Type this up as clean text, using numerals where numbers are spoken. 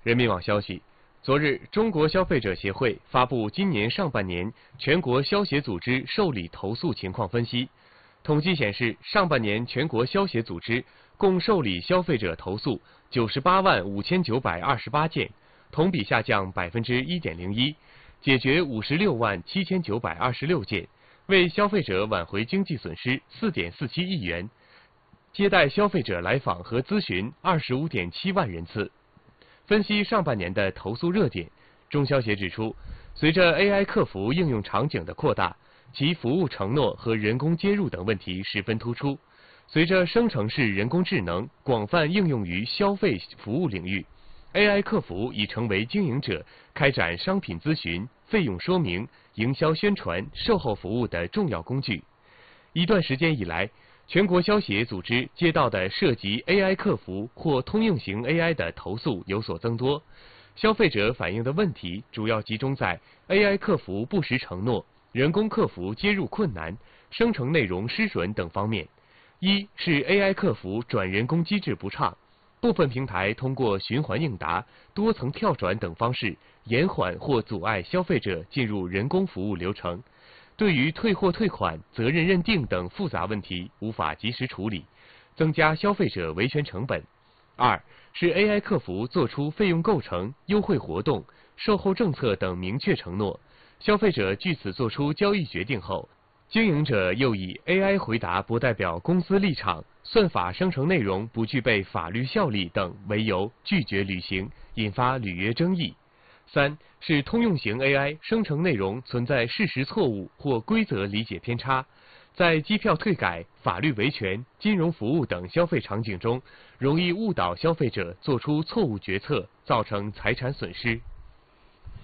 人民网消息，昨日，中国消费者协会发布今年上半年全国消协组织受理投诉情况分析。统计显示，上半年全国消协组织共受理消费者投诉98万5928件，同比下降1.01%，解决56万7926件，为消费者挽回经济损失4.47亿元，接待消费者来访和咨询25.7万人次。分析上半年的投诉热点，中消协指出，随着 AI 客服应用场景的扩大，其服务承诺和人工接入等问题十分突出。随着生成式人工智能广泛应用于消费服务领域， AI 客服已成为经营者开展商品咨询、费用说明、营销宣传、售后服务的重要工具。一段时间以来，全国消协组织接到的涉及 AI 客服或通用型 AI 的投诉有所增多。消费者反映的问题主要集中在 AI 客服不实承诺、人工客服接入困难、生成内容失准等方面。一是 AI 客服转人工机制不畅，部分平台通过循环应答、多层跳转等方式延缓或阻碍消费者进入人工服务流程。对于退货退款、责任认定等复杂问题无法及时处理，增加消费者维权成本。二是 AI 客服做出费用构成、优惠活动、售后政策等明确承诺，消费者据此做出交易决定后，经营者又以 AI 回答不代表公司立场、算法生成内容不具备法律效力等为由拒绝履行，引发履约争议。三是通用型 AI 生成内容存在事实错误或规则理解偏差，在机票退改、法律维权、金融服务等消费场景中，容易误导消费者做出错误决策，造成财产损失。